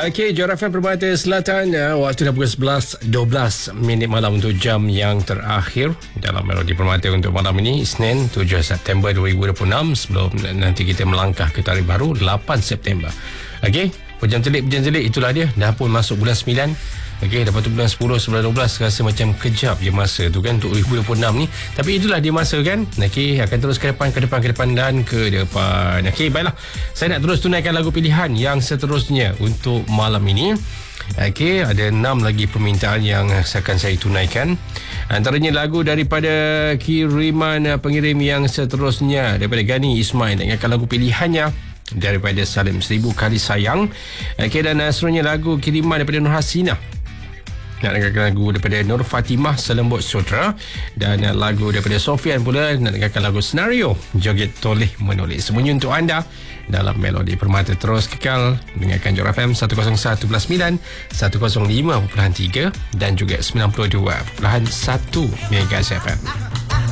Okey, Johor FM Permata Selatan, waktu dah pukul 11.12 minit malam untuk jam yang terakhir dalam Melodi Permata untuk malam ini, Isnin 7 September 2026, sebelum nanti kita melangkah ke tarikh baru 8 September. Okey, Pejam Telik itulah dia, dah pun masuk bulan 9. Okey, lepas tu bulan 10, 11, 12 rasa macam kejap je masa tu kan untuk 2026 ni. Tapi itulah dia masa kan. Okey, akan terus ke depan dan ke depan. Okey, baiklah. Saya nak terus tunaikan lagu pilihan yang seterusnya untuk malam ini. Okey, ada 6 lagi permintaan yang akan saya tunaikan. Antaranya lagu daripada kiriman pengirim yang seterusnya daripada Gani Ismail. Ingatkan lagu pilihannya daripada Salim 1000 kali sayang. Okey, dan seterusnya lagu kiriman daripada Nur Hasina. Nak dengarkan lagu daripada Nur Fatimah Selembut Sutra, dan lagu daripada Sofian pula nak dengarkan lagu Senario Joget Toleh Menulis. Semuanya untuk anda dalam Melodi Permata. Terus kekal dengarkan Johor FM 101.9, 105.3 dan juga 92.1 MHz FM.